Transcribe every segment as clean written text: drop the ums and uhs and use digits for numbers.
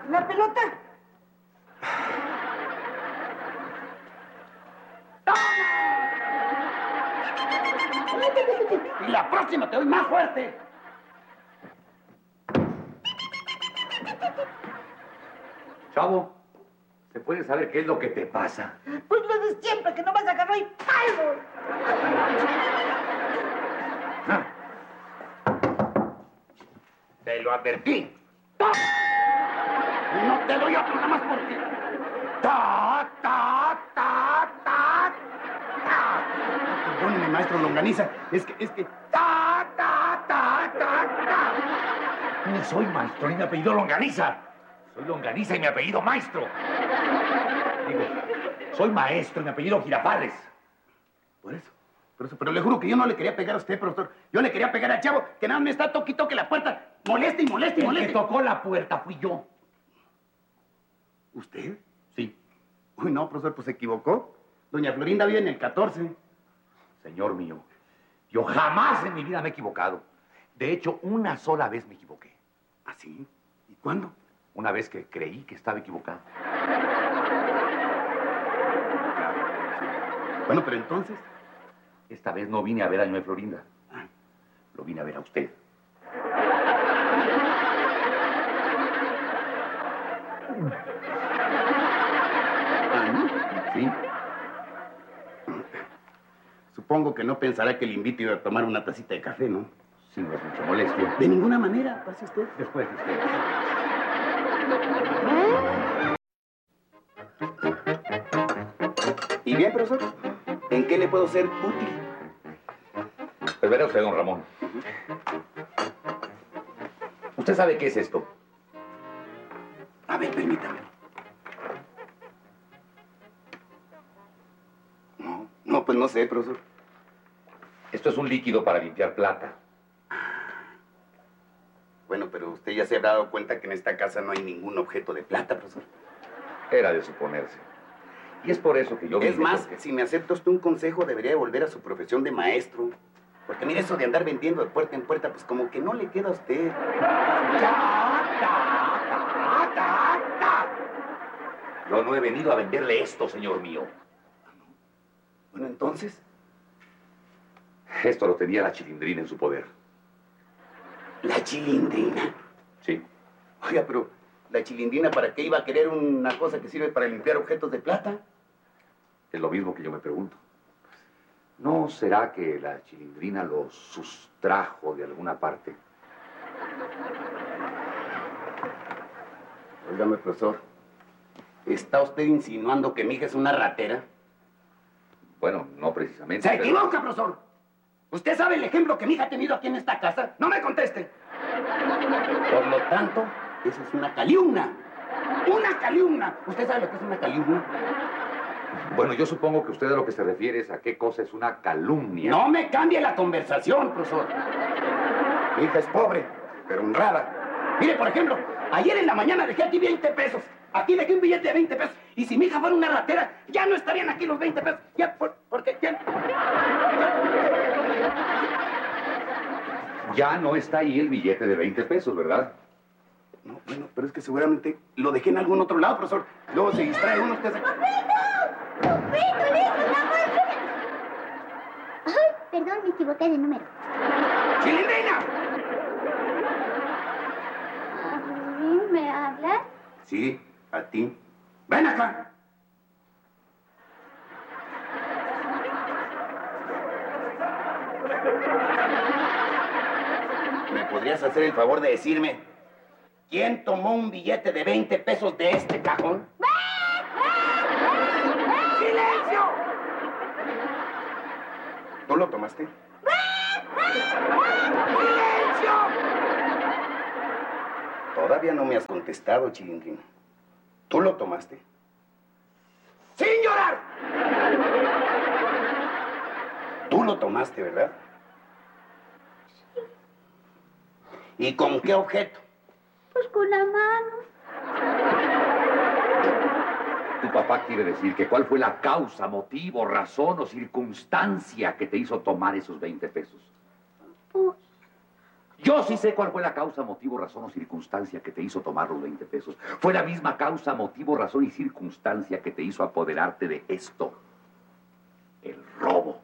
¿La pelota? ¡Toma! Y la próxima te doy más fuerte. Chavo, ¿se puede saber qué es lo que te pasa? Pues lo de siempre, que no vas a agarrar y ¡palo! Te lo advertí. No te doy otro nada más porque... ¡Ta, ta, ta, ta, ta! Perdóneme, maestro Longaniza. Es que... ¡Ta, ta, ta, ta, ta! No soy maestro ni mi apellido Longaniza. Soy Longaniza y mi apellido Maestro. Digo, soy maestro y mi apellido Girafales. Por eso, pero le juro que yo no le quería pegar a usted, profesor. Yo le quería pegar al chavo, que nada me está toque la puerta. Moleste y moleste y moleste. El que tocó la puerta fui yo. ¿Usted? Sí. Uy, no, profesor, pues se equivocó. Doña Florinda vive en el 14. Señor mío, yo jamás en mi vida me he equivocado. De hecho, una sola vez me equivoqué. ¿Ah, sí? ¿Y cuándo? Una vez que creí que estaba equivocado. Bueno, pero entonces... Esta vez no vine a ver a doña Florinda. Lo vine a ver a usted. ¿Sí? Supongo que no pensará que le invito a tomar una tacita de café, ¿no? Sí, no es mucha molestia. De ninguna manera, pase usted. Después de usted. ¿Y bien, profesor? ¿En qué le puedo ser útil? Pues verá usted, don Ramón. ¿Usted sabe qué es esto? A ver, permítame. No, pues no sé, profesor. Esto es un líquido para limpiar plata. Bueno, pero usted ya se habrá dado cuenta que en esta casa no hay ningún objeto de plata, profesor. Era de suponerse. Y es por eso que yo... Es más, si me acepta usted un consejo, debería volver a su profesión de maestro. Porque mire, eso de andar vendiendo de puerta en puerta, pues como que no le queda a usted. Yo no he venido a venderle esto, señor mío. Bueno, entonces... Esto lo tenía la Chilindrina en su poder. ¿La Chilindrina? Sí. Oiga, pero ¿la Chilindrina para qué iba a querer una cosa que sirve para limpiar objetos de plata? Es lo mismo que yo me pregunto. ¿No será que la Chilindrina lo sustrajo de alguna parte? Óigame, profesor, ¿está usted insinuando que mi hija es una ratera? Bueno, no precisamente. ¡Se equivoca, profesor! ¿Usted sabe el ejemplo que mi hija ha tenido aquí en esta casa? ¡No me conteste! Por lo tanto, eso es una calumnia. ¡Una calumnia! ¿Usted sabe lo que es una calumnia? Bueno, yo supongo que usted a lo que se refiere es a qué cosa es una calumnia. No me cambie la conversación, profesor. Mi hija es pobre, pero honrada. Mire, por ejemplo, ayer en la mañana dejé aquí 20 pesos. Aquí dejé un billete de 20 pesos. Y si mi hija fuera una ratera, ya no estarían aquí los 20 pesos. Ya, porque ya... Ya no está ahí el billete de 20 pesos, ¿verdad? No, bueno, pero es que seguramente lo dejé en algún otro lado, profesor. Luego se distrae uno, usted se... ¡Pupito, listo, mi amor! Ay, perdón, me equivoqué de número. ¡Chilindrina! ¿Me hablas? Sí, a ti. ¡Ven acá! ¿Me podrías hacer el favor de decirme quién tomó un billete de 20 pesos de este cajón? ¡Silencio! ¿Tú lo tomaste? ¡Silencio! Todavía no me has contestado, Chilindrina. ¿Tú lo tomaste? ¡Sin llorar! Tú lo tomaste, ¿verdad? ¿Y con qué objeto? Pues con la mano. Tu papá quiere decir que cuál fue la causa, motivo, razón o circunstancia que te hizo tomar esos 20 pesos. Pues... Yo sí sé cuál fue la causa, motivo, razón o circunstancia que te hizo tomar los 20 pesos. Fue la misma causa, motivo, razón y circunstancia que te hizo apoderarte de esto. El robo.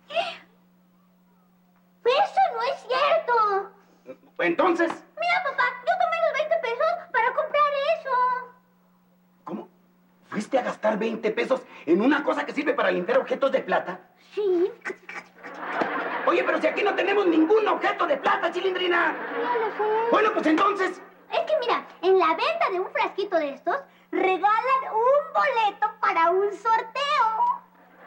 Eso no es cierto. Entonces, Mira, papá, yo tomé los 20 pesos para comprar eso. ¿cómo? ¿Fuiste a gastar 20 pesos en una cosa que sirve para limpiar objetos de plata? Sí, Oye, pero si aquí no tenemos ningún objeto de plata, Chilindrina. ya lo sé. Bueno, pues entonces... Es que mira, en la venta de un frasquito de estos, regalan un boleto para un sorteo.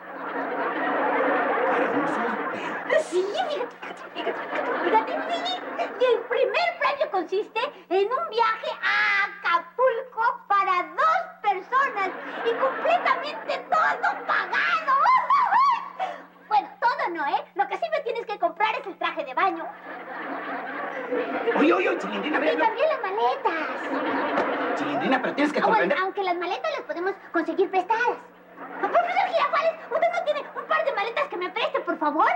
¿Para un sorteo? Sí, fíjate, sí. Y el primer premio consiste en un viaje a Acapulco para 2 personas y completamente todo pagado. Bueno, todo no, ¿eh? Lo que sí me tienes que comprar es el traje de baño. Oye, Chilindrina, Y mira. también las maletas. Chilindrina, pero tienes que Bueno, comprender... aunque las maletas las podemos conseguir prestadas. Profesor Girafales, ¿usted no tiene un par de maletas que me preste, por favor?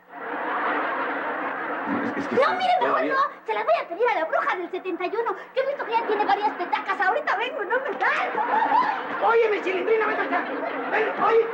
Es que No, mire, mejor todavía- no. Se las voy a pedir a la bruja del 71. Que he visto que ya tiene varias petacas. Ahorita vengo, no me salgo. Óyeme, Chilindrina, ven acá. Ven, oye.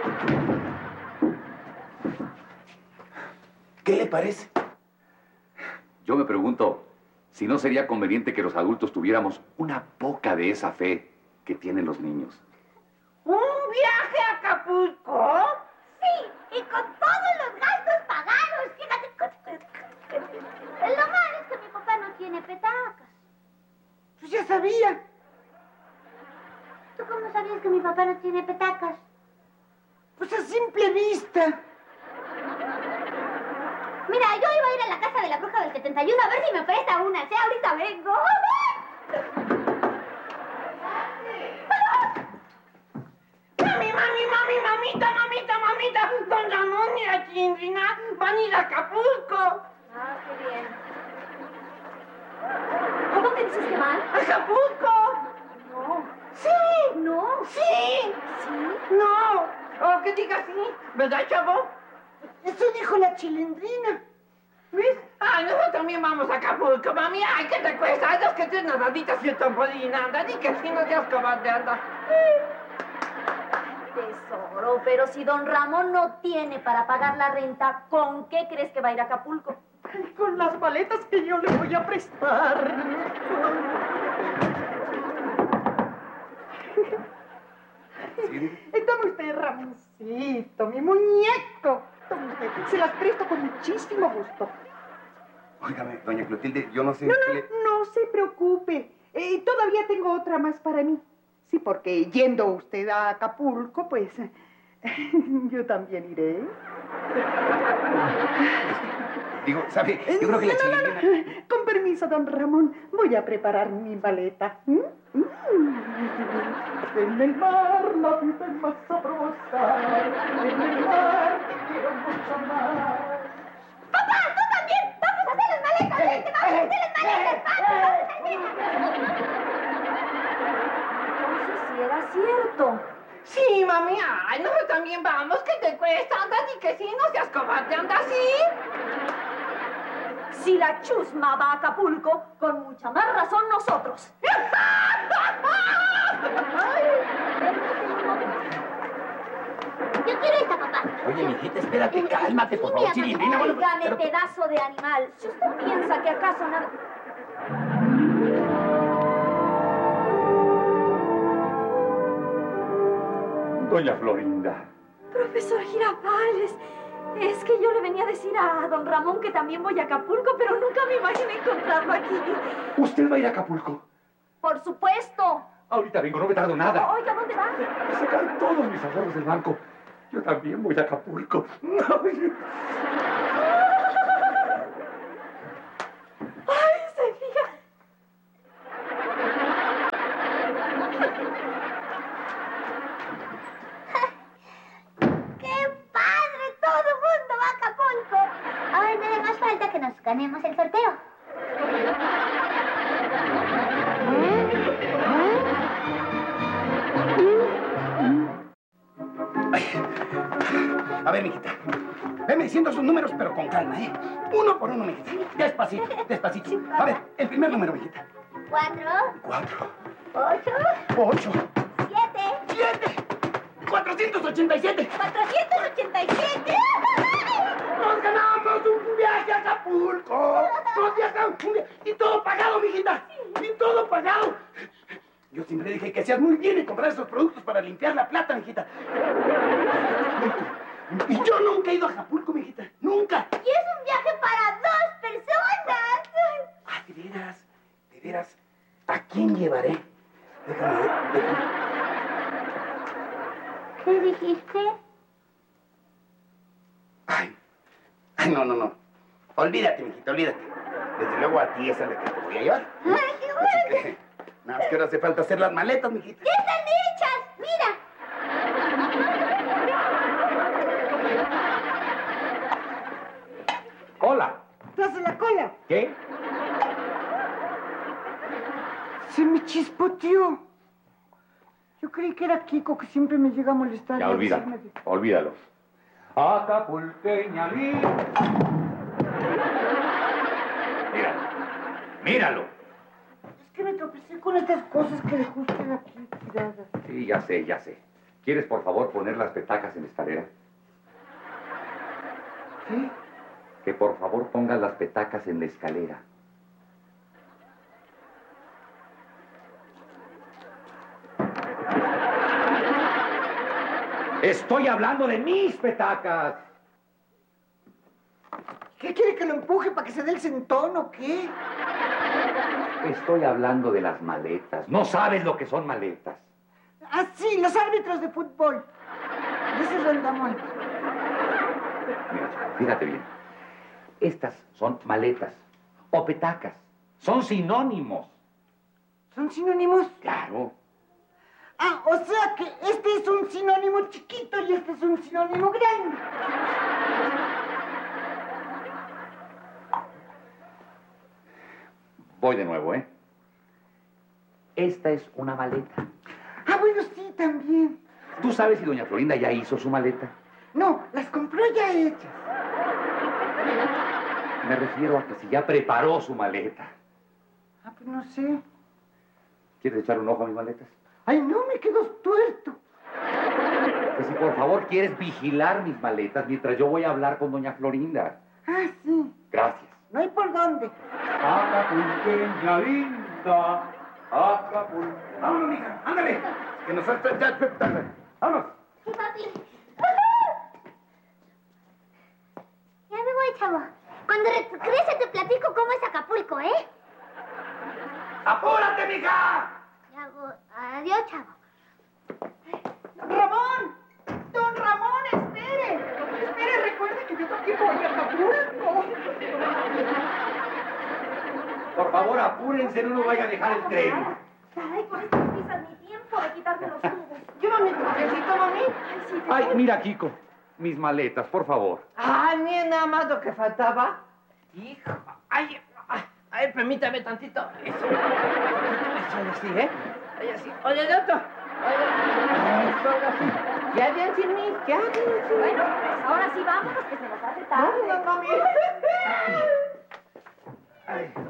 ¿Qué le parece? Yo me pregunto si no sería conveniente que los adultos tuviéramos una poca de esa fe que tienen los niños. ¿Un viaje a Acapulco? Sí, y con todos los gastos pagados. Fíjate. Lo malo es que mi papá no tiene petacas. Pues ya sabía. ¿Tú cómo sabías que mi papá no tiene petacas? Pues a simple vista. Mira, yo iba a ir a la casa de la bruja del 71 a ver si me presta una. Sí, ahorita vengo. Mamita. Don Ramón y la Chilindrina van a ir a Acapulco. Ah, qué bien. ¿A dónde dices que van? ¿A Acapulco? No. Sí. No. Sí. ¿Sí? No. O que diga sí. ¿Verdad, chavo? Eso dijo la Chilindrina. ¿Ves? Ay, nosotros también vamos a Acapulco, mami. Ay, ¿qué te cuesta? Ay, los que tienes nadaditas y el trampolín, anda. Di que sí, no seas cobarde, anda. Tesoro, pero si don Ramón no tiene para pagar la renta, ¿con qué crees que va a ir a Acapulco? Con las maletas que yo le voy a prestar. Tome usted, Ramoncito, mi muñeco. Tome usted. Se las presto con muchísimo gusto. Óigame, doña Clotilde, yo no sé... No se preocupe. Todavía tengo otra más para mí. Sí, porque yendo usted a Acapulco, pues yo también iré. Digo, ¿sabe? Yo creo que la Chilindrina... Con permiso, don Ramón, voy a preparar mi maleta. En el mar la vida es más sabrosa. En el mar te quiero mucho más. ¡Papá, tú también! ¡Vamos a hacer las maletas! ¡Vente, vamos a hacer las maletas! Entonces sí era cierto. Sí, mami, ay, nosotros también vamos, ¿qué te cuesta? Anda, di que sí, no seas cobarde, anda así. Si la chusma va a Acapulco, con mucha más razón nosotros. Yo quiero esta, papá. Oye, mijita, espérate, cálmate, por favor, Chilindrina. Bueno, Óigame, pero- pedazo de animal. Si usted piensa que acaso nada... Doña Florinda. Profesor Girafales, es que yo le venía a decir a don Ramón que también voy a Acapulco, pero nunca me imaginé encontrarlo aquí. ¿Usted va a ir a Acapulco? Por supuesto. Ahorita vengo, no me tardo nada. Oiga, ¿dónde va? A sacar todos mis ahorros del banco. Yo también voy a Acapulco. Ay, se fija. ¡Qué padre! ¡Todo el mundo va a Acapulco! Ahora nada más falta que nos ganemos el sorteo. A ver, mijita. Veme. diciendo sus números, pero con calma, ¿eh? Uno por uno, mijita. Despacito, despacito. A ver, el primer número, mijita. 4, 4, 8, 8, 7, 7, 487. 487. ¡Nos ganamos un viaje a Acapulco! ¡Nos viajamos un viaje! ¡Y todo pagado, mijita! ¡Y todo pagado! Yo siempre dije que hacías muy bien en comprar esos productos para limpiar la plata, mijita. Y yo nunca he ido a Acapulco, mijita. ¡Nunca! Y es un viaje para 2 personas. Ah, de veras, de veras. ¿A quién llevaré? Déjame ver, déjame. ¿Qué dijiste? Ay, no. Olvídate, mijita, olvídate. Desde luego a ti esa es la que te voy a llevar. ¡Ay, qué bueno! Así que, nada más que ahora hace falta hacer las maletas, mijita. ¡Ya están hechas! ¡Mira! Hola. ¡Estás en la cola! ¿Qué? Se me chispoteó. Yo creí que era Kiko, que siempre me llega a molestar. Ya, y a olvídalo. decirme de- Olvídalo. Acapulqueña linda. Míralo. Míralo. Es que me tropecé con estas cosas que dejó usted aquí tiradas. Sí, ya sé, ya sé. ¿Quieres, por favor, poner las petacas en la escalera? ¿Qué? Que por favor pongas las petacas en la escalera. Estoy hablando de mis petacas. ¿Qué quiere que lo empuje para que se dé el sentón o qué? Estoy hablando de las maletas. No sabes lo que son maletas. Ah, sí, los árbitros de fútbol. De ese rondamón. Mira, chico, fíjate bien. Estas son maletas o petacas. Son sinónimos. ¿Son sinónimos? Claro. Ah, o sea que este es un sinónimo chiquito y este es un sinónimo grande. Voy de nuevo, ¿eh? Esta es una maleta. Ah, bueno, sí, también. ¿Tú sabes si doña Florinda ya hizo su maleta? No, las compró ya hechas. Me refiero a que si ya preparó su maleta. Ah, pues no sé. ¿Quieres echar un ojo a mis maletas? Ay, no, me quedo tuerto. Que si por favor quieres vigilar mis maletas mientras yo voy a hablar con doña Florinda. Ah, sí. Gracias. No hay por dónde. Acapulqueña linda, Acapulco. Vámonos, mija, ándale. Que nos vámonos. Sí, papi. Ya me voy, chavo. Cuando regrese te platico cómo es Acapulco, ¿eh? ¡Apúrate, mija! Ya voy. Adiós, chavo. ¡Ramón! ¡Don Ramón, espere! Espere, recuerde que yo también voy a Acapulco. Por favor, apúrense, no nos vaya a dejar el tren. Ay, con estas prisas ni tiempo de quitarme los tubos. Llévame tu cafecito, mami. Ay, sí, te Ay, voy. mira, Kiko, mis maletas, por favor. Ay, mira nada más lo que faltaba. Hijo, ay, permítame tantito. Eso así, ¿eh? Ay, así. Oye, el otro. Eso, así. Ya bien sin mí, ya bien sin mí. Bueno, pues ahora sí vámonos, que se nos hace tarde. No, mami. Ay,